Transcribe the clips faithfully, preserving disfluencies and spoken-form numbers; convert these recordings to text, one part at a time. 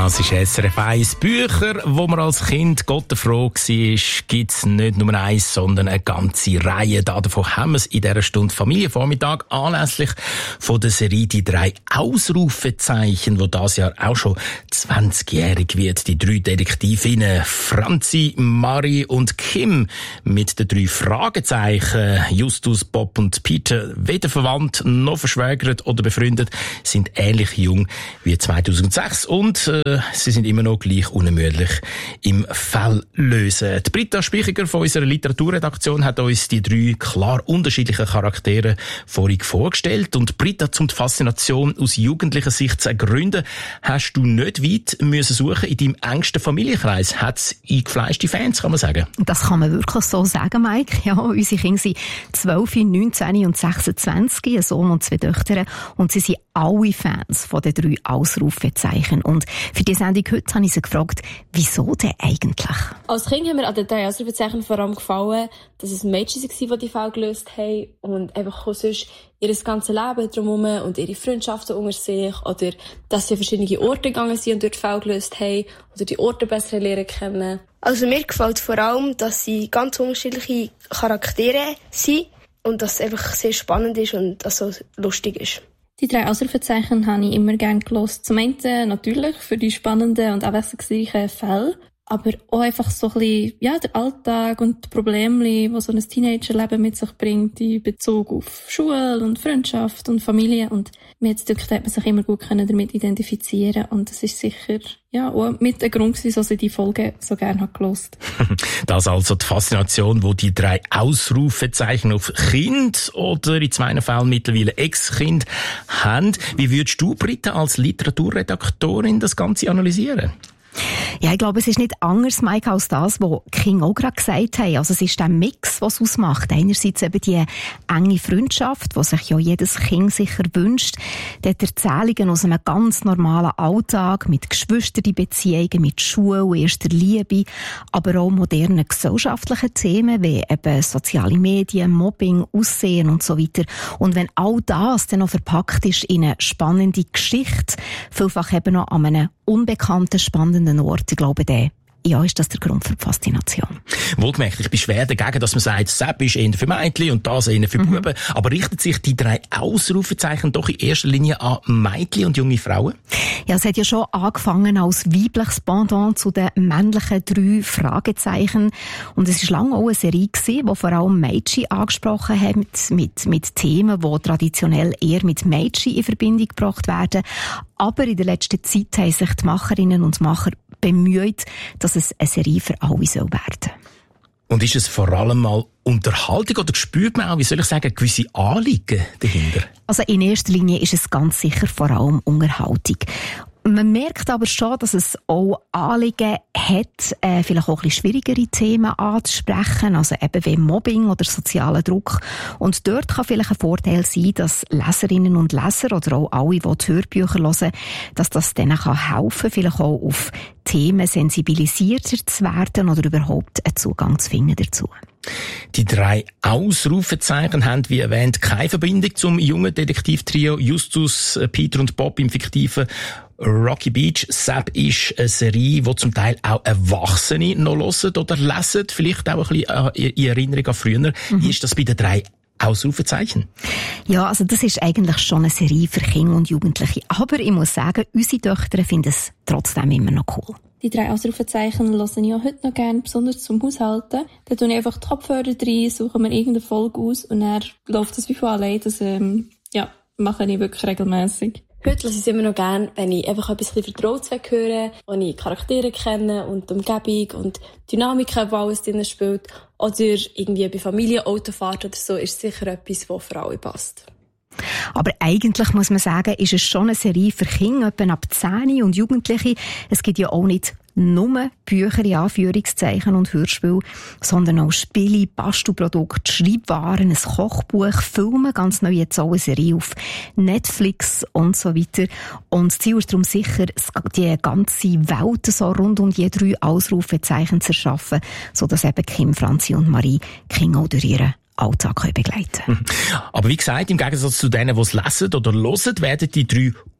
Das ist S R F eins. Bücher, wo man als Kind Gott froh war, gibt es nicht nur eins, sondern eine ganze Reihe. Davon haben wir es in dieser Stunde Familienvormittag anlässlich von der Serie «Die drei Ausrufezeichen», wo das Jahr auch schon zwanzigjährig wird. Die drei Detektivinnen Franzi, Marie und Kim mit den drei Fragezeichen. Justus, Bob und Peter, weder verwandt noch verschwägert oder befreundet, sind ähnlich jung wie zweitausendsechs und äh, sie sind immer noch gleich unermüdlich im Fall lösen. Die Britta Spichiger von unserer Literaturredaktion hat uns die drei klar unterschiedlichen Charaktere vorhin vorgestellt. Und Britta, um die Faszination aus jugendlicher Sicht zu ergründen, hast du nicht weit müssen suchen in deinem engsten Familienkreis. Hat es eingefleischte Fans, kann man sagen? Das kann man wirklich so sagen, Mike. Ja, unsere Kinder sind zwölf, neunzehn und sechsundzwanzig, ein Sohn und zwei Töchter. Und sie sind alle Fans von den drei Ausrufezeichen. Und für die Sendung heute habe ich sie gefragt, wieso denn eigentlich? Als Kind haben mir an den drei Ausrufezeichen vor allem gefallen, dass es Mädchen waren, die die Fälle gelöst haben und einfach sonst ihr ganzes Leben drumherum und ihre Freundschaften unter sich oder dass sie an verschiedene Orte gegangen sind und dort Fälle gelöst haben oder die Orte besser lernen kennen. Also mir gefällt vor allem, dass sie ganz unterschiedliche Charaktere sind und dass es einfach sehr spannend ist und dass es so lustig ist. Die drei Ausrufezeichen habe ich immer gerne gehört. Zum einen natürlich für die spannenden und abwechslungsreichen Fälle, aber auch einfach so ein bisschen, ja, der Alltag und die Probleme, die so ein Teenagerleben mit sich bringt, in Bezug auf Schule und Freundschaft und Familie. Und mir hat es gedacht, hat man sich immer gut damit identifizieren und das ist sicher, ja, auch mit ein Grund, wieso ich die Folge so gerne habe gehört. Das also die Faszination, wo die drei Ausrufezeichen auf Kind oder in zwei Fällen mittlerweile Ex-Kind haben. Wie würdest du, Britta, als Literaturredaktorin das Ganze analysieren? Ja, ich glaube, es ist nicht anders, Mike, als das, was King auch gerade gesagt haben. Also es ist der Mix, was es ausmacht. Einerseits eben die enge Freundschaft, die sich ja jedes Kind sicher wünscht. Dort Erzählungen aus einem ganz normalen Alltag mit Geschwisterbeziehungen, mit Schule, erster Liebe, aber auch modernen gesellschaftlichen Themen wie eben soziale Medien, Mobbing, Aussehen und so weiter. Und wenn all das dann noch verpackt ist in eine spannende Geschichte, vielfach eben noch an einem unbekannten, spannenden Ort, ich glaube, der, ja, ist das der Grund für die Faszination. Wohlgemerkt, ich bin schwer dagegen, dass man sagt, Sepp ist eher für Mädchen und das eher für Buben. Mhm. Aber richtet sich die drei Ausrufezeichen doch in erster Linie an Mädchen und junge Frauen? Ja, es hat ja schon angefangen als weibliches Pendant zu den männlichen drei Fragezeichen. Und es war lange auch eine Serie gewesen, die vor allem Mädchen angesprochen haben, mit, mit, mit Themen, die traditionell eher mit Mädchen in Verbindung gebracht werden. Aber in der letzten Zeit haben sich die Macherinnen und Macher bemüht, dass es eine Serie für alle soll werden. Und ist es vor allem mal Unterhaltung oder spürt man auch, wie soll ich sagen, gewisse Anliegen dahinter? Also in erster Linie ist es ganz sicher vor allem Unterhaltung. Man merkt aber schon, dass es auch Anliegen hat, äh, vielleicht auch ein bisschen schwierigere Themen anzusprechen, also eben wie Mobbing oder sozialer Druck. Und dort kann vielleicht ein Vorteil sein, dass Leserinnen und Leser oder auch alle, die die Hörbücher hören, dass das denen kann helfen, vielleicht auch auf Themen sensibilisierter zu werden oder überhaupt einen Zugang zu finden dazu. Die drei Ausrufezeichen haben, wie erwähnt, keine Verbindung zum jungen Detektivtrio Justus, Peter und Bob im fiktiven Rocky Beach. Sepp ist eine Serie, die zum Teil auch Erwachsene noch hören oder lesen, vielleicht auch ein bisschen in Erinnerung an früher. Mhm. Wie ist das bei den drei Ausrufezeichen? Ja, also das ist eigentlich schon eine Serie für Kinder und Jugendliche. Aber ich muss sagen, unsere Töchter finden es trotzdem immer noch cool. Die drei Ausrufezeichen höre ich auch heute noch gerne, besonders zum Haushalten. Da tue ich einfach die Kopfhörer rein, suche mir irgendeine Folge aus und dann läuft das wie von allein. Das ähm, ja, mache ich wirklich regelmässig. Heute lasse ich es immer noch gerne, wenn ich einfach etwas Vertrautes höre, wo ich Charaktere kenne und die Umgebung und die Dynamiken, die alles drin spielt. Oder irgendwie bei Familienautofahrt oder so, ist sicher etwas, das für alle passt. Aber eigentlich muss man sagen, ist es schon eine Serie für Kinder, etwa ab zehn und Jugendliche. Es gibt ja auch nicht nur Bücher in Anführungszeichen und Hörspiele, sondern auch Spiele, Bastelprodukte, Schreibwaren, ein Kochbuch, Filme, ganz neu jetzt auch eine Serie auf Netflix und so weiter. Und das Ziel ist darum sicher, die ganze Welt so rund um die drei Ausrufezeichen zu erschaffen, sodass eben Kim, Franzi und Marie Kinder auch durch ihre Alltag begleiten können. Aber wie gesagt, im Gegensatz zu denen, die es lesen oder hören, werden die drei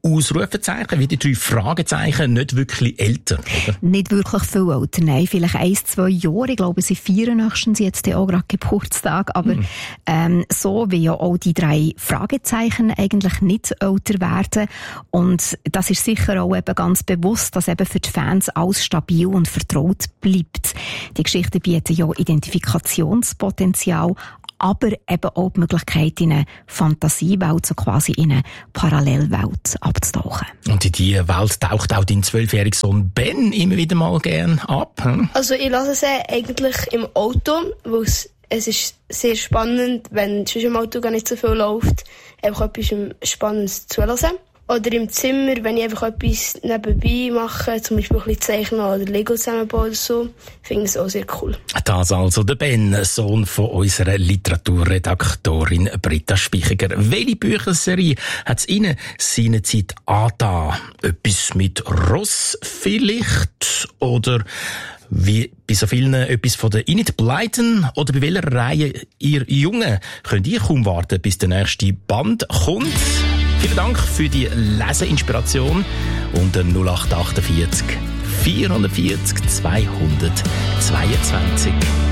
Ausrufezeichen, wie die drei Fragezeichen, nicht wirklich älter, oder? Nicht wirklich viel älter, nein. Vielleicht ein, zwei Jahre. Ich glaube, sie feiern nächstens jetzt auch gerade Geburtstag. Aber mhm. ähm, so wie ja auch die drei Fragezeichen eigentlich nicht älter werden. Und das ist sicher auch eben ganz bewusst, dass eben für die Fans alles stabil und vertraut bleibt. Die Geschichten bieten ja Identifikationspotenzial, aber eben auch die Möglichkeit, in eine Fantasiewelt, so quasi in eine Parallelwelt abzutauchen. Und in diese Welt taucht auch dein zwölfjähriger Sohn Ben immer wieder mal gern ab? Hm? Also ich lasse sie eigentlich im Auto, weil es, es ist sehr spannend, wenn schon im Auto gar nicht so viel läuft, einfach etwas Spannendes zuhören. Oder im Zimmer, wenn ich einfach etwas nebenbei mache, zum Beispiel ein bisschen zeichnen oder Lego zusammenbauen oder so, finde ich es auch sehr cool. Das also der Ben, Sohn von unserer Literaturredaktorin Britta Spichiger. Welche Bücherserie hat es Ihnen seinerzeit angetan? Etwas mit Ross vielleicht? Oder wie bei so vielen etwas von der Enid Blyton? Oder bei welcher Reihe ihr Jungen könnt ihr kaum warten, bis der nächste Band kommt? Vielen Dank für die Leseinspiration unter null acht achtundvierzig vierhundertvierzig zweihundertzweiundzwanzig.